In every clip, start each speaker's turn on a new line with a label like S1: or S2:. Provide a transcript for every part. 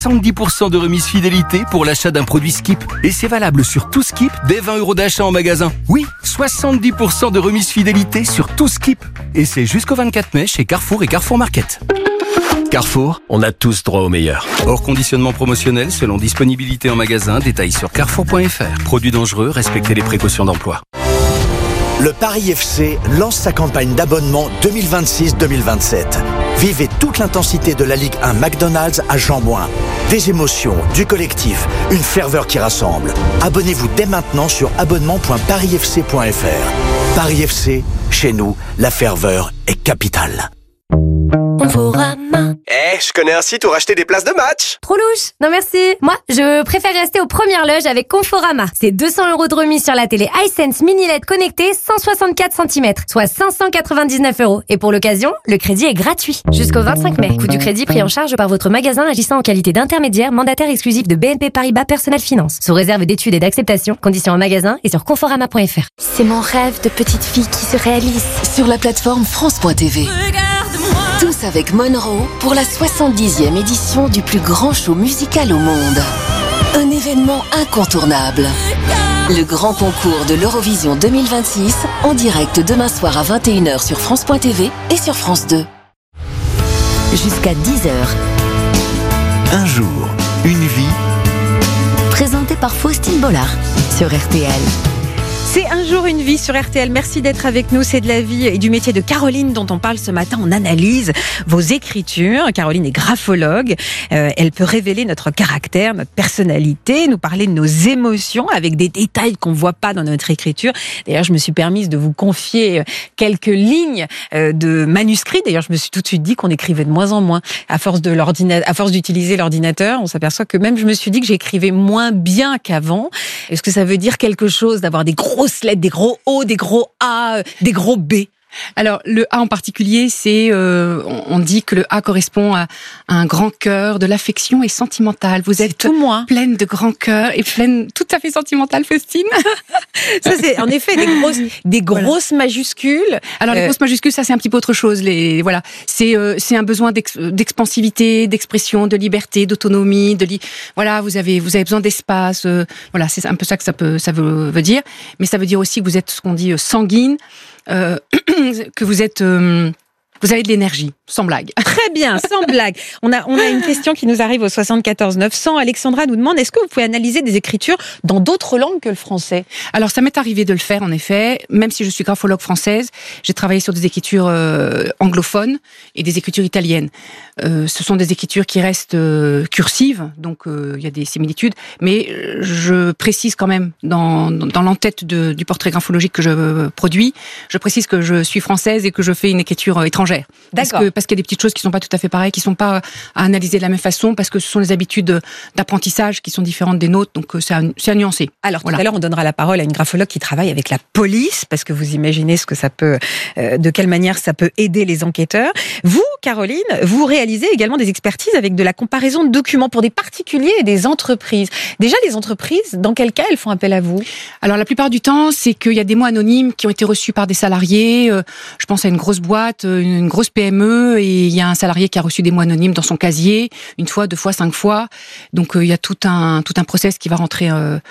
S1: 70% de remise fidélité pour l'achat d'un produit Skip. Et c'est valable sur tout Skip dès 20 € d'achat en magasin. Oui, 70% de remise fidélité sur tout Skip. Et c'est jusqu'au 24 mai chez Carrefour et Carrefour Market. Carrefour, on a tous droit au meilleur. Hors conditionnement promotionnel selon disponibilité en magasin, détails sur carrefour.fr. Produits dangereux, respectez les précautions d'emploi.
S2: Le Paris FC lance sa campagne d'abonnement 2026-2027. Vivez toute l'intensité de la Ligue 1 McDonald's à Jean-Bouin. Des émotions, du collectif, une ferveur qui rassemble. Abonnez-vous dès maintenant sur abonnement.parisfc.fr. Paris FC, chez nous, la ferveur est capitale.
S3: Conforama.
S4: Je connais un site où racheter des places de match.
S3: Trop louche. Non merci. Moi, je préfère rester aux premières loges avec Conforama. C'est 200 € de remise sur la télé iSense Mini LED connectée 164 cm, soit 599 €. Et pour l'occasion, le crédit est gratuit. Jusqu'au 25 mai. Coût du crédit pris en charge par votre magasin agissant en qualité d'intermédiaire mandataire exclusif de BNP Paribas Personnel Finance. Sous réserve d'études et d'acceptation. Conditions en magasin et sur conforama.fr.
S5: C'est mon rêve de petite fille qui se réalise.
S6: Sur la plateforme France.tv. Tous avec Monroe pour la 70e édition du plus grand show musical au monde. Un événement incontournable. Le grand concours de l'Eurovision 2026 en direct demain soir à 21h sur France.tv et sur France 2.
S5: Jusqu'à 10h.
S2: Un jour, une vie.
S5: Présenté par Faustine Bollard sur RTL.
S7: C'est Un jour, une vie sur RTL. Merci d'être avec nous. C'est de la vie et du métier de Caroline dont on parle ce matin. On analyse vos écritures. Caroline est graphologue. Elle peut révéler notre caractère, notre personnalité, nous parler de nos émotions avec des détails qu'on ne voit pas dans notre écriture. D'ailleurs, je me suis permise de vous confier quelques lignes de manuscrits. D'ailleurs, je me suis tout de suite dit qu'on écrivait de moins en moins. À force d'utiliser l'ordinateur, on s'aperçoit que même je me suis dit que j'écrivais moins bien qu'avant. Est-ce que ça veut dire quelque chose d'avoir des grosses lettres, des gros O, des gros A, des gros B?
S8: Alors, le A en particulier, on dit que le A correspond à un grand cœur, de l'affection et sentimentale. Vous êtes
S7: tout moi.
S8: Pleine de grand cœur et pleine, tout à fait sentimentale, Faustine.
S7: Ça, c'est en effet des grosses majuscules.
S8: Alors, les grosses majuscules, ça, c'est un petit peu autre chose. Voilà. C'est un besoin d'expansivité, d'expression, de liberté, d'autonomie, voilà, vous avez besoin d'espace. Voilà, c'est un peu ça que ça veut dire. Mais ça veut dire aussi que vous êtes ce qu'on dit sanguine. Que vous avez de l'énergie, sans blague.
S7: Très bien, sans blague. On a une question qui nous arrive au 74 900. Alexandra nous demande, est-ce que vous pouvez analyser des écritures dans d'autres langues que le français?
S8: Alors, ça m'est arrivé de le faire, en effet. Même si je suis graphologue française, j'ai travaillé sur des écritures anglophones et des écritures italiennes. Ce sont des écritures qui restent cursives, donc il y a des similitudes. Mais je précise quand même, dans l'entête du portrait graphologique que je produis, je précise que je suis française et que je fais une écriture étrangère.
S7: D'accord.
S8: Parce qu'il y a des petites choses qui sont pas tout à fait pareilles, qui sont pas à analyser de la même façon, parce que ce sont les habitudes d'apprentissage qui sont différentes des nôtres, donc c'est à nuancer.
S7: Alors,
S8: voilà.
S7: Tout à l'heure, on donnera la parole à une graphologue qui travaille avec la police, parce que vous imaginez ce que ça peut, de quelle manière ça peut aider les enquêteurs. Vous, Caroline, vous réalisez également des expertises avec de la comparaison de documents pour des particuliers et des entreprises. Déjà, les entreprises, dans quel cas elles font appel à vous?
S8: Alors, la plupart du temps, c'est qu'il y a des mots anonymes qui ont été reçus par des salariés. Je pense à une grosse boîte, une grosse PME, et il y a un salarié qui a reçu des mots anonymes dans son casier, 1 fois, 2 fois, 5 fois. Donc il y a tout un process qui va rentrer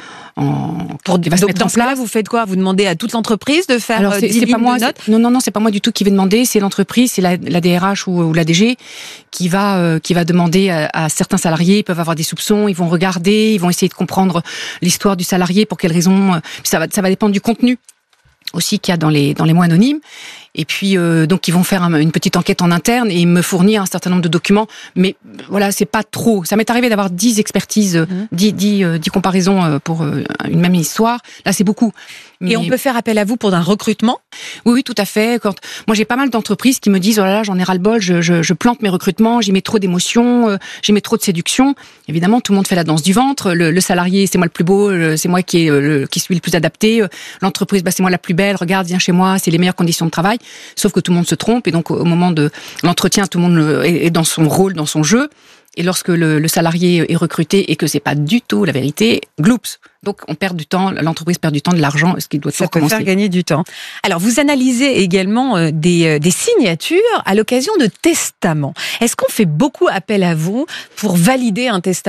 S8: qui va se mettre en place.
S7: Là, vous faites quoi? Vous demandez à toute l'entreprise de faire 10 lignes de notes?
S8: Non, c'est pas moi du tout qui vais demander, c'est l'entreprise, c'est la DRH ou la DG qui va demander à certains salariés. Ils peuvent avoir des soupçons, ils vont regarder, ils vont essayer de comprendre l'histoire du salarié, pour quelles raisons. Ça va dépendre du contenu aussi qu'il y a dans les mots anonymes. Et puis donc ils vont faire une petite enquête en interne et me fournir un certain nombre de documents. Mais voilà, c'est pas trop. Ça m'est arrivé d'avoir 10 expertises, 10 comparaisons pour une même histoire. Là, c'est beaucoup.
S7: Et on peut faire appel à vous pour un recrutement?
S8: Oui, tout à fait. Moi, j'ai pas mal d'entreprises qui me disent, oh là là, j'en ai ras-le-bol, je plante mes recrutements, j'y mets trop d'émotions, j'y mets trop de séduction. Évidemment, tout le monde fait la danse du ventre. Le salarié, c'est moi le plus beau, c'est moi qui suis le plus adapté. L'entreprise, c'est moi la plus belle. Regarde, viens chez moi, c'est les meilleures conditions de travail. Sauf que tout le monde se trompe, et donc au moment de l'entretien, tout le monde est dans son rôle, dans son jeu. Et lorsque le salarié est recruté et que c'est pas du tout la vérité, gloops. Donc on perd du temps, l'entreprise perd du temps, de l'argent, ce qui doit toujours commencer.
S7: Ça peut faire gagner du temps. Alors vous analysez également des signatures à l'occasion de testaments. Est-ce qu'on fait beaucoup appel à vous pour valider un testament ?